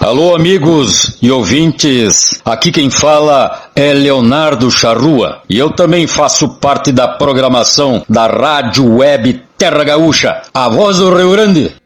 Alô, amigos e ouvintes, aqui quem fala é Leonardo Charrua e eu também faço parte da programação da Rádio Web Terra Gaúcha, a voz do Rio Grande.